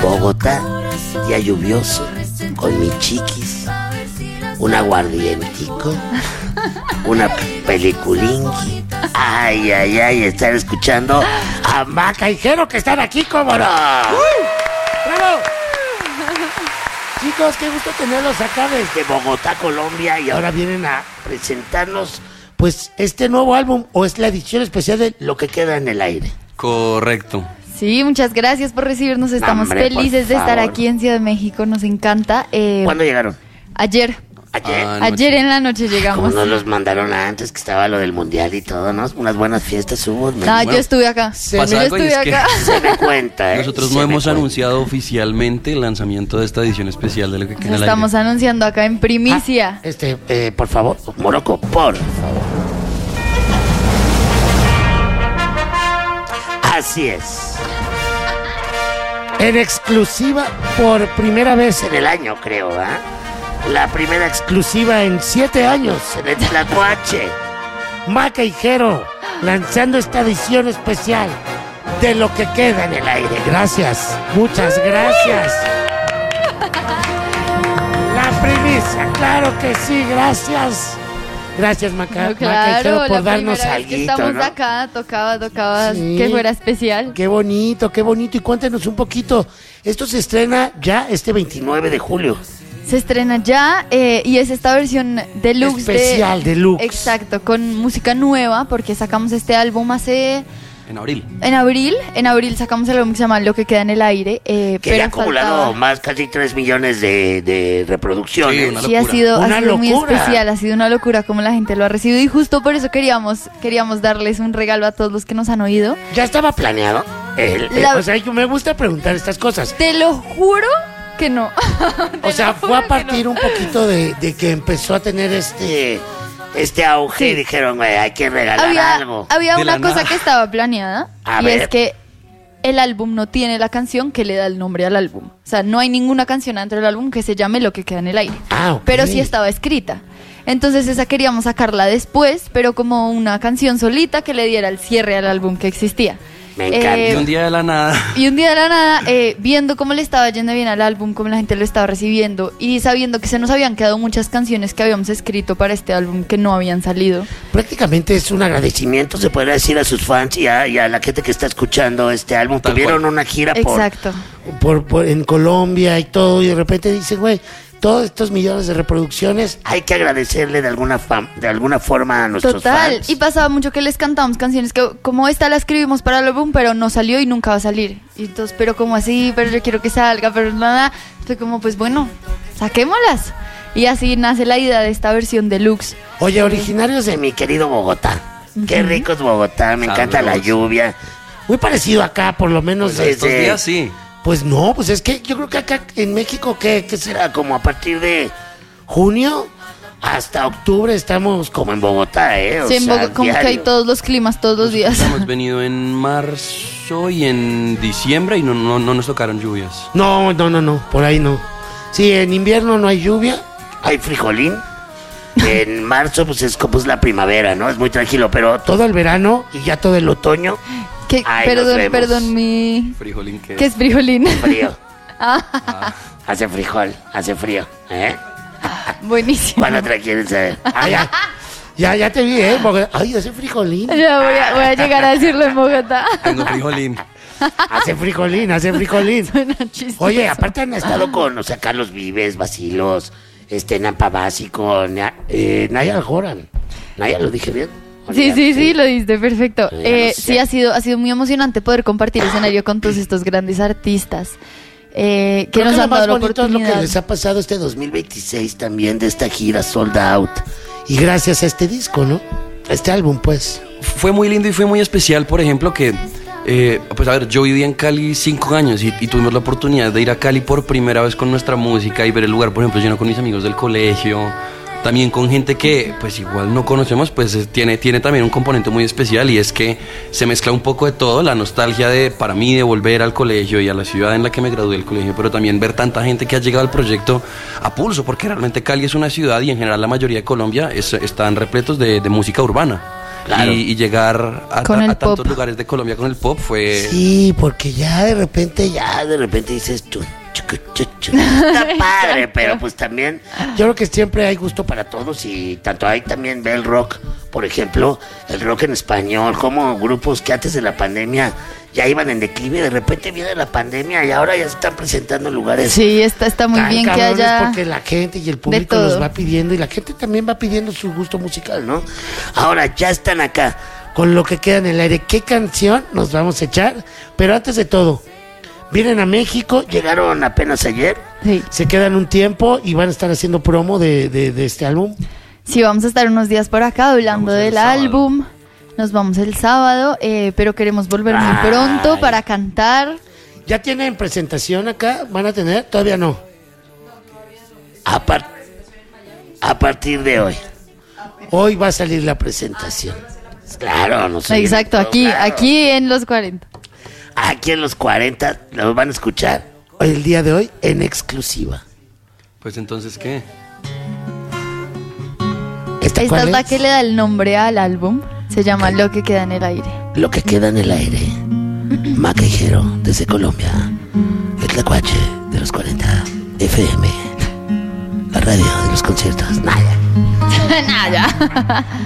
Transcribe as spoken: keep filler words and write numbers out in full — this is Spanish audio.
Bogotá, día lluvioso, con mi chiquis, un aguardientico, una peliculingui. Ay, ay, ay, estar escuchando a Maca y Jero, que están aquí, ¿cómo no? ¡Bravo! Chicos, qué gusto tenerlos acá desde Bogotá, Colombia, y ahora vienen a presentarnos, pues, este nuevo álbum, o es la edición especial de Lo que queda en el aire. Correcto. Sí, muchas gracias por recibirnos, estamos Hombre, felices de estar aquí en Ciudad de México, nos encanta. Eh, ¿Cuándo llegaron? Ayer. Ayer. Ah, Ayer en la noche llegamos. Como no los mandaron antes, que estaba lo del mundial y todo, ¿no? Unas buenas fiestas hubo. No, bueno, yo estuve acá. se pasa Yo algo y estuve es que acá. Se me cuenta, ¿eh? Nosotros Se no me hemos cuenta. anunciado oficialmente el lanzamiento de esta edición especial de Lo que queda en el Estamos aire. anunciando acá en primicia. Ah, este, eh, por favor, Morocco, por favor. Así es. En exclusiva por primera vez en el año, creo, ¿ah? La primera exclusiva en siete años en el Tlacuache. Maca y Jero lanzando esta edición especial de Lo que queda en el aire. Gracias, muchas gracias. La primicia, claro que sí, gracias. Gracias, Maca, No, Maca y Jero, por la darnos primera vez que alguito, estamos ¿no? acá, tocaba, tocaba Sí. que fuera especial. Qué bonito, qué bonito. Y cuéntenos un poquito. Esto se estrena ya este veintinueve de julio. Se estrena ya eh, y es esta versión deluxe. Especial, de, deluxe. Exacto, con música nueva porque sacamos este álbum hace... En abril. En abril, en abril sacamos el álbum que se llama Lo que queda en el aire. Eh, Que pero ya ha acumulado faltaba- más casi tres millones de, de reproducciones. Sí, una Sí, ha locura. sido, ha Una sido muy locura. especial, ha sido una locura como la gente lo ha recibido y justo por eso queríamos, queríamos darles un regalo a todos los que nos han oído. ¿Ya estaba planeado? El- el- La- O sea, yo me gusta preguntar estas cosas. Te lo juro que no. O sea, fue a partir un poquito de, de que empezó a tener este este auge Sí. y dijeron, güey, hay que regalar había algo. había De una la cosa nada. que estaba planeada A y ver. es que el álbum no tiene la canción que le da el nombre al álbum. O sea, no hay ninguna canción dentro del álbum que se llame Lo que queda en el aire. Ah, ok. Pero sí estaba escrita. Entonces esa queríamos sacarla después, pero como una canción solita que le diera el cierre al álbum que existía. Me encanta. Eh, Y un día de la nada. Y un día de la nada, eh, viendo cómo le estaba yendo bien al álbum, cómo la gente lo estaba recibiendo y sabiendo que se nos habían quedado muchas canciones que habíamos escrito para este álbum que no habían salido. Prácticamente es un agradecimiento, se podría decir, a sus fans y a, y a la gente que está escuchando este álbum. Tal Tuvieron cual. una gira por, Exacto. por, por- en Colombia y todo, y de repente dicen, güey, todos estos millones de reproducciones, hay que agradecerle de alguna fam- de alguna forma a nuestros Total. fans. Y pasaba mucho que les cantábamos canciones que como esta la escribimos para el álbum, pero no salió y nunca va a salir. Y entonces, pero como así, pero yo quiero que salga, pero nada. Fue como, pues bueno, saquémoslas. Y así nace la idea de esta versión deluxe. Oye, originarios de mi querido Bogotá. Qué rico es Bogotá, me encanta la Sabroso. lluvia. Muy parecido acá, por lo menos Pues estos desde... días sí. Pues no, pues es que yo creo que acá en México, ¿qué, qué será? Como a partir de junio hasta octubre estamos como en Bogotá, ¿eh? O Sí, en sea, Bogo- como que hay diario. todos los climas todos los días. Hemos venido en marzo y en diciembre y no, no, no nos tocaron lluvias. No, no, no, no, por ahí no. Sí, en invierno no hay lluvia, hay frijolín. En marzo pues es como es la primavera, ¿no? Es muy tranquilo, pero todo el verano y ya todo el otoño, Que, Ay, nos perdón, vemos. perdón, mi... Frijolín que ¿Qué es frijolín? frío. Ah, Hace frijol, hace frío, ¿eh? buenísimo. ¿Cuándo te la quieren saber? Ah, ya, ya, ya te vi, ¿eh? Porque- ay, hace frijolín. Ya voy a, voy a llegar a decirlo en Bogotá. tengo frijolín. Hace frijolín, hace frijolín. Suena chistoso. Oye, aparte han estado con, o sea, Carlos Vives, Bacilos, este, Nampa Básico, Na- eh, Nayal Joran. Nayal, ¿lo dije bien? Sí, sí, sí, lo diste perfecto. Ya Eh, lo sé. sí, ha sido, ha sido muy emocionante poder compartir escenario con todos estos grandes artistas eh, que Creo nos que han lo más dado la bonito es lo que oportunidad. les ha pasado este dos mil veintiséis también de esta gira Sold Out. Y gracias a este disco, ¿no? A este álbum, pues. Fue muy lindo y fue muy especial, por ejemplo, que, eh, pues a ver, yo vivía en Cali cinco años y, y tuvimos la oportunidad de ir a Cali por primera vez con nuestra música y ver el lugar, por ejemplo, lleno con mis amigos del colegio, también con gente que, pues igual no conocemos, pues eh, tiene, tiene también un componente muy especial y es que se mezcla un poco de todo, la nostalgia de, para mí, de volver al colegio y a la ciudad en la que me gradué del colegio, pero también ver tanta gente que ha llegado al proyecto a pulso, porque realmente Cali es una ciudad y en general la mayoría de Colombia es- están repletos de, de música urbana. Claro. Y, y llegar a, Con ta- el a tantos pop. lugares de Colombia con el pop fue... Sí, porque ya de repente, ya de repente dices tú, chucu, chucu, chucu. Está padre, pero pues también, yo creo que siempre hay gusto para todos y tanto hay también ve el rock, por ejemplo, el rock en español, como grupos que antes de la pandemia ya iban en declive, de repente viene la pandemia y ahora ya se están presentando en lugares. Sí, está, está muy tan bien que cabrones haya... porque la gente y el público todo. los va pidiendo y la gente también va pidiendo su gusto musical, ¿no? Ahora ya están acá con lo que queda en el aire. ¿Qué canción nos vamos a echar? Pero antes de todo, vienen a México, llegaron apenas ayer, Sí. se quedan un tiempo y van a estar haciendo promo de, de, de este álbum. Sí, vamos a estar unos días por acá hablando Vamos el del sábado. álbum. Nos vamos el sábado, eh, pero queremos volver muy Ay. pronto para cantar. ¿Ya tienen presentación acá? ¿Van a tener? Todavía no. A, par- a partir de hoy. Hoy va a salir la presentación. Claro, no sé. Exacto, aquí, aquí en los cuarenta. Aquí en los cuarenta lo van a escuchar hoy, el día de hoy, en exclusiva. Pues entonces, ¿qué? ¿Esta Esta cuál es la es? que le da el nombre al álbum. Se llama Lo que queda en el aire. Lo que queda en el aire. Maquejero, desde Colombia. El tlacuache de los cuarenta. F M. La radio de los conciertos. Nada. Nada.